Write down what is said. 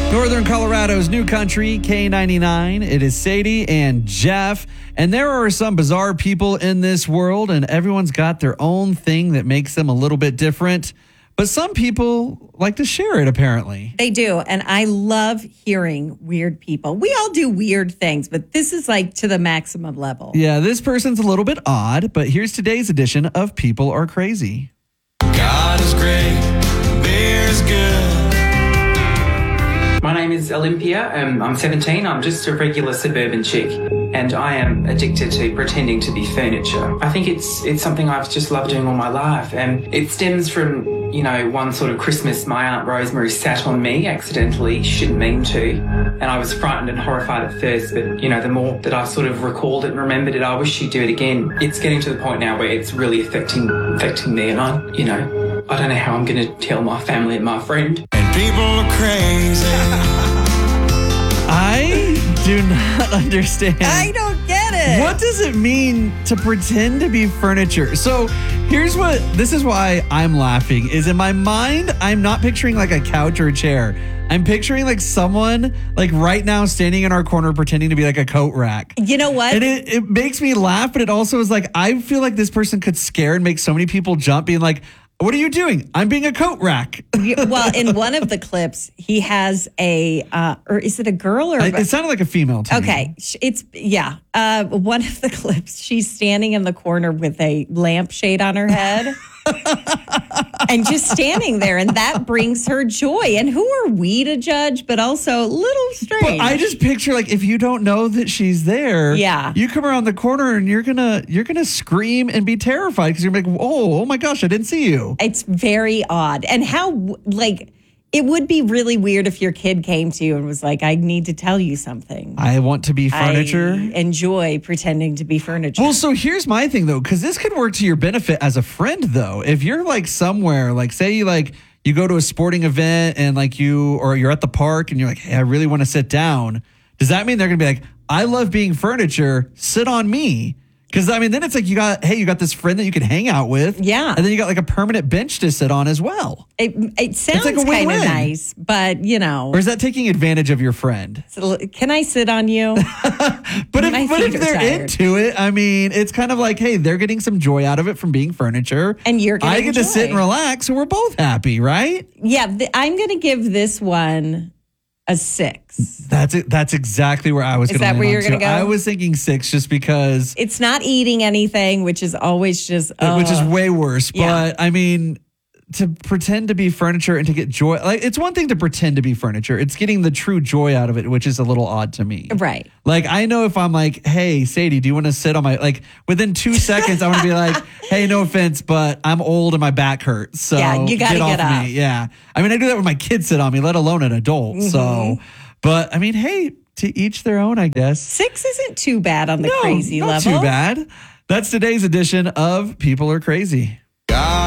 Northern Colorado's new country, K99. It is Sadie and Jeff. And there are some bizarre people in this world, and everyone's got their own thing that makes them a little bit different. But some people like to share it, apparently. They do. And I love hearing weird people. We all do weird things, but this is like to the maximum level. Yeah, this person's a little bit odd, but here's today's edition of People Are Crazy. God is great, beer is good. My name is Olympia. I'm 17. I'm just a regular suburban chick, and I am addicted to pretending to be furniture. I think it's something I've just loved doing all my life, and it stems from, one sort of Christmas my Aunt Rosemary sat on me accidentally. She didn't mean to, and I was frightened and horrified at first, but, the more that I sort of recalled it and remembered it, I wish she'd do it again. It's getting to the point now where it's really affecting me, and I don't know how I'm going to tell my family and my friend. And people are crazy. I do not understand. I don't get it. What does it mean to pretend to be furniture? So this is why I'm laughing, is in my mind, I'm not picturing like a couch or a chair. I'm picturing like someone like right now standing in our corner pretending to be like a coat rack. You know what? And it makes me laugh, but it also is like, I feel like this person could scare and make so many people jump being like, what are you doing? I'm being a coat rack. Well, in one of the clips, he has or is it a girl or? It sounded like a female to me. Okay, one of the clips, she's standing in the corner with a lampshade on her head. And just standing there, and that brings her joy. And who are we to judge? But also a little strange. But I just picture like if you don't know that she's there, you come around the corner and you're gonna scream and be terrified because you're like, oh my gosh, I didn't see you. It's very odd, and how it would be really weird if your kid came to you and was like, I need to tell you something. I want to be furniture. I enjoy pretending to be furniture. Well, so here's my thing, though, because this could work to your benefit as a friend, though. If you're like somewhere, like say you go to a sporting event and you're at the park and you're like, hey, I really want to sit down. Does that mean they're going to be like, I love being furniture, sit on me? Because, then it's like you got this friend that you can hang out with. Yeah. And then you got like a permanent bench to sit on as well. It sounds like kind of nice, but, Or is that taking advantage of your friend? So, can I sit on you? But if they're into it, it's kind of like, hey, they're getting some joy out of it from being furniture. And you're getting I get to sit and relax, so we're both happy, right? Yeah, I'm going to give this one a 6. That's exactly where I was going to go. Is that where you're going to go? I was thinking 6 just because it's not eating anything, which is always just which is way worse. Yeah. But to pretend to be furniture and to get joy, like it's one thing to pretend to be furniture. It's getting the true joy out of it, which is a little odd to me. Right. Like I know if I'm like, hey, Sadie, do you want to sit on my, like within 2 seconds, I want to be like, hey, no offense, but I'm old and my back hurts. So yeah, you got to get off me. Yeah. I do that when my kids sit on me, let alone an adult. Mm-hmm. So, but hey, to each their own, I guess. 6 isn't too bad on the crazy not level. Too bad. That's today's edition of People Are Crazy. God